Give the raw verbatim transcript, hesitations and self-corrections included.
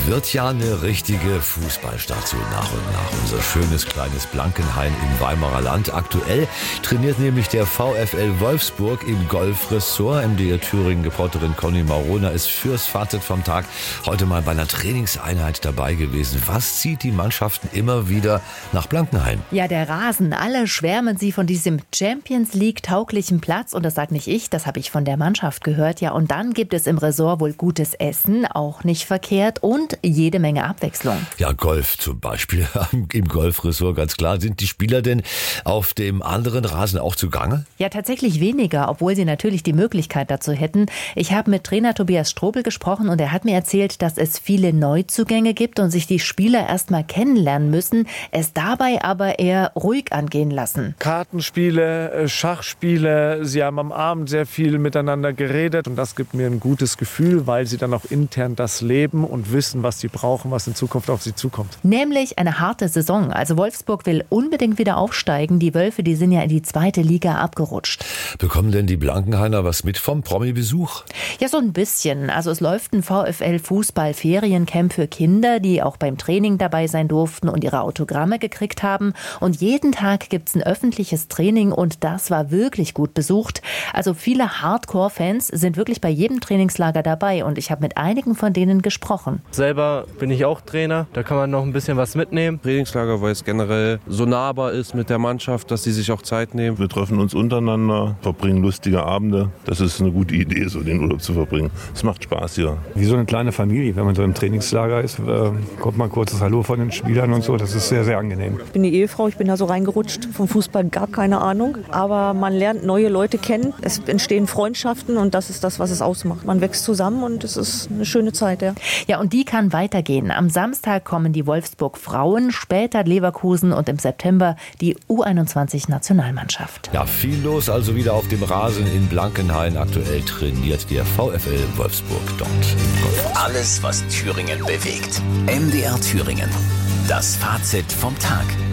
Wird ja eine richtige Fußballstation nach und nach. Unser schönes kleines Blankenhain im Weimarer Land. Aktuell trainiert nämlich der VfL Wolfsburg im Golfressort. M D R Thüringen-Reporterin Conny Marona ist fürs Fazit vom Tag heute mal bei einer Trainingseinheit dabei gewesen. Was zieht die Mannschaften immer wieder nach Blankenhain? Ja, der Rasen. Alle schwärmen sie von diesem Champions League-tauglichen Platz. Und das sagt nicht ich, das habe ich von der Mannschaft gehört. Ja, und dann gibt es im Ressort wohl gutes Essen, auch nicht verkehrt, und jede Menge Abwechslung. Ja, Golf zum Beispiel im Golfressort, ganz klar. Sind die Spieler denn auf dem anderen Rasen auch zugange? Ja, tatsächlich weniger, obwohl sie natürlich die Möglichkeit dazu hätten. Ich habe mit Trainer Tobias Strobel gesprochen und er hat mir erzählt, dass es viele Neuzugänge gibt und sich die Spieler erst mal kennenlernen müssen, es dabei aber eher ruhig angehen lassen. Kartenspiele, Schachspiele, sie haben am Abend sehr viel miteinander geredet und das gibt mir ein gutes Gefühl, weil sie dann auch intern das leben und wissen, was sie brauchen, was in Zukunft auf sie zukommt. Nämlich eine harte Saison. Also Wolfsburg will unbedingt wieder aufsteigen. Die Wölfe, die sind ja in die zweite Liga abgerutscht. Bekommen denn die Blankenhainer was mit vom Promi-Besuch? Ja, so ein bisschen. Also es läuft ein VfL-Fußball-Feriencamp für Kinder, die auch beim Training dabei sein durften und ihre Autogramme gekriegt haben. Und jeden Tag gibt es ein öffentliches Training und das war wirklich gut besucht. Also viele Hardcore-Fans sind wirklich bei jedem Trainingslager dabei und ich habe mit einigen von denen gesprochen. Selber bin ich auch Trainer, da kann man noch ein bisschen was mitnehmen. Trainingslager, weil es generell so nahbar ist mit der Mannschaft, dass sie sich auch Zeit nehmen. Wir treffen uns untereinander, verbringen lustige Abende. Das ist eine gute Idee, so den Urlaub zu verbringen. Es macht Spaß hier. Wie so eine kleine Familie, wenn man so im Trainingslager ist, äh, kommt mal kurzes Hallo von den Spielern und so. Das ist sehr, sehr angenehm. Ich bin die Ehefrau, ich bin da so reingerutscht. Vom Fußball gar keine Ahnung. Aber man lernt neue Leute kennen. Es entstehen Freundschaften und das ist das, was es ausmacht. Man wächst zusammen und es ist eine schöne Zeit. Ja, ja, und die kann weitergehen. Am Samstag kommen die Wolfsburg-Frauen, später Leverkusen und im September die U einundzwanzig-Nationalmannschaft. Ja, viel los also wieder auf dem Rasen in Blankenhain. Aktuell trainiert der VfL Wolfsburg dort im Golf. Alles, was Thüringen bewegt. M D R Thüringen. Das Fazit vom Tag.